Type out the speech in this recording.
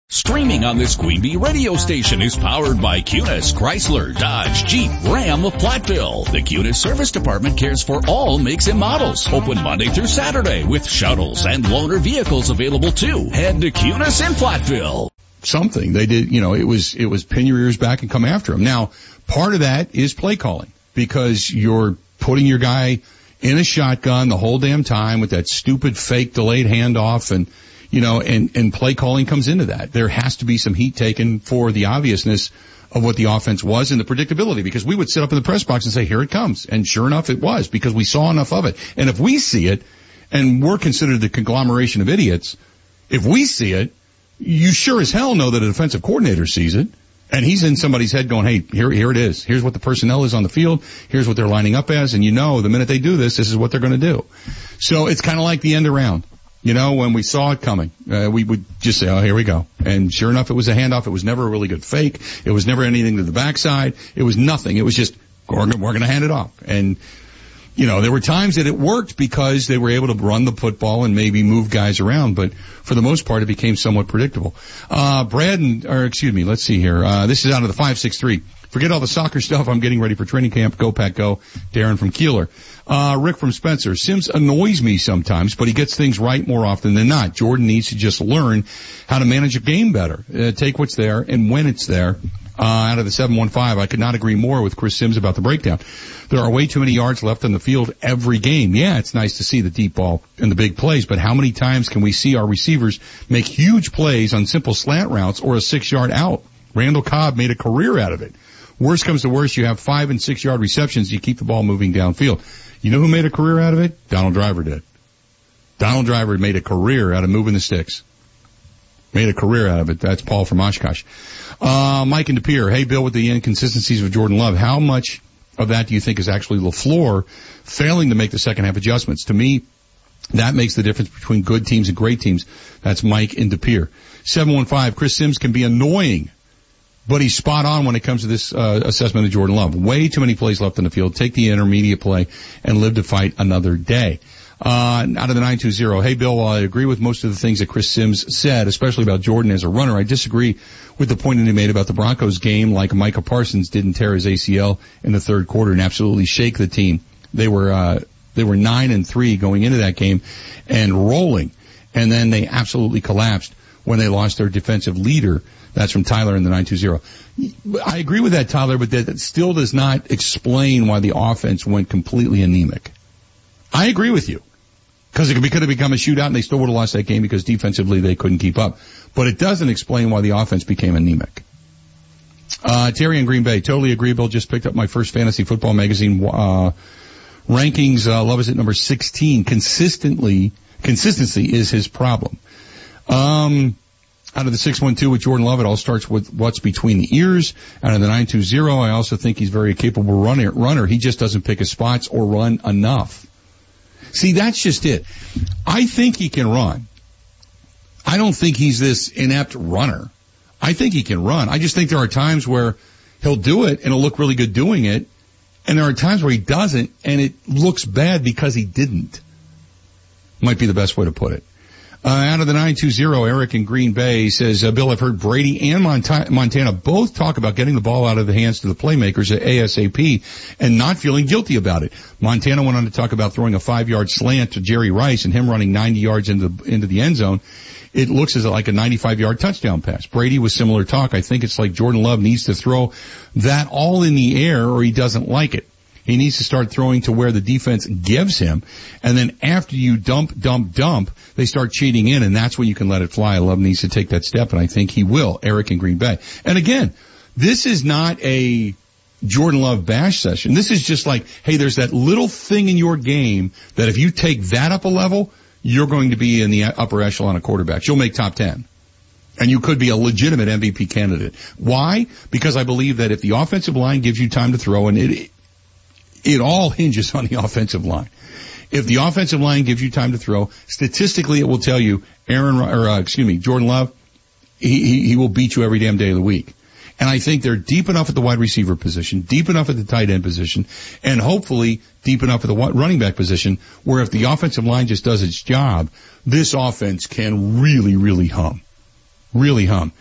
Streaming on this Queen Bee radio station is powered by Cunis, Chrysler, Dodge, Jeep, Ram of Platteville. The Cunis Service Department cares for all makes and models. Open Monday through Saturday with shuttles and loaner vehicles available too. Head to Cunis in Platteville. Something they did, it was pin your ears back and come after him. Now, part of that is play calling because you're putting your guy in a shotgun the whole damn time with that stupid fake delayed handoff and play calling comes into that. There has to be some heat taken for the obviousness of what the offense was and the predictability, because we would sit up in the press box and say, here it comes. And sure enough, it was, because we saw enough of it. And if we see it, and we're considered the conglomeration of idiots, if we see it, you sure as hell know that a defensive coordinator sees it. And he's in somebody's head going, hey, here it is. Here's what the personnel is on the field. Here's what they're lining up as. And the minute they do this is what they're going to do. So it's kind of like the end around. When we saw it coming, we would just say, oh, here we go. And sure enough, it was a handoff. It was never a really good fake. It was never anything to the backside. It was nothing. It was just, we're going to hand it off. And, there were times that it worked because they were able to run the football and maybe move guys around. But for the most part, it became somewhat predictable. Let's see here. This is out of the 563. Forget all the soccer stuff. I'm getting ready for training camp. Go Pack Go. Darren from Keeler. Rick from Spencer. Sims annoys me sometimes, but he gets things right more often than not. Jordan needs to just learn how to manage a game better. Take what's there and when it's there. Out of the 715, I could not agree more with Chris Sims about the breakdown. There are way too many yards left on the field every game. Yeah, it's nice to see the deep ball and the big plays, but how many times can we see our receivers make huge plays on simple slant routes or a 6-yard out? Randall Cobb made a career out of it. Worst comes to worst, you have 5 and 6 yard receptions, you keep the ball moving downfield. You know who made a career out of it? Donald Driver did. Donald Driver made a career out of moving the sticks. Made a career out of it. That's Paul from Oshkosh. Mike and DePere. Hey, Bill, with the inconsistencies of Jordan Love, how much of that do you think is actually LaFleur failing to make the second half adjustments? To me, that makes the difference between good teams and great teams. That's Mike and DePere. 715. Chris Sims can be annoying, but he's spot on when it comes to this assessment of Jordan Love. Way too many plays left in the field. Take the intermediate play and live to fight another day. Out of the 920, hey Bill, while I agree with most of the things that Chris Sims said, especially about Jordan as a runner, I disagree with the point that he made about the Broncos game, like Micah Parsons didn't tear his ACL in the third quarter and absolutely shake the team. They were 9-3 going into that game and rolling, and then they absolutely collapsed when they lost their defensive leader. That's from Tyler in the 920. I agree with that, Tyler, but that still does not explain why the offense went completely anemic. I agree with you. Because it could have become a shootout and they still would have lost that game because defensively they couldn't keep up. But it doesn't explain why the offense became anemic. Terry in Green Bay, totally agree, Bill. Just picked up my first fantasy football magazine rankings. Love is at number 16. Consistency is his problem. Out of the 612 with Jordan Love, it all starts with what's between the ears. Out of the 920, I also think he's very capable runner. He just doesn't pick his spots or run enough. See, that's just it. I think he can run. I don't think he's this inept runner. I think he can run. I just think there are times where he'll do it and it'll look really good doing it. And there are times where he doesn't and it looks bad because he didn't. Might be the best way to put it. Out of the 920, Eric in Green Bay says, Bill, I've heard Brady and Montana both talk about getting the ball out of the hands to the playmakers at ASAP and not feeling guilty about it. Montana went on to talk about throwing a 5-yard slant to Jerry Rice and him running 90 yards into the end zone. It looks as like a 95-yard touchdown pass. Brady was similar talk. I think it's like Jordan Love needs to throw that all in the air or he doesn't like it. He needs to start throwing to where the defense gives him. And then after you dump, they start cheating in, and that's when you can let it fly. Love needs to take that step, and I think he will. Eric in Green Bay. And again, this is not a Jordan Love bash session. This is just like, hey, there's that little thing in your game that if you take that up a level, you're going to be in the upper echelon of quarterbacks. You'll make top 10. And you could be a legitimate MVP candidate. Why? Because I believe that if the offensive line gives you time to throw, and it all hinges on the offensive line. If the offensive line gives you time to throw, statistically it will tell you Jordan Love, he will beat you every damn day of the week. And I think they're deep enough at the wide receiver position, deep enough at the tight end position, and hopefully deep enough at the running back position where if the offensive line just does its job, this offense can really, really hum. Really hum.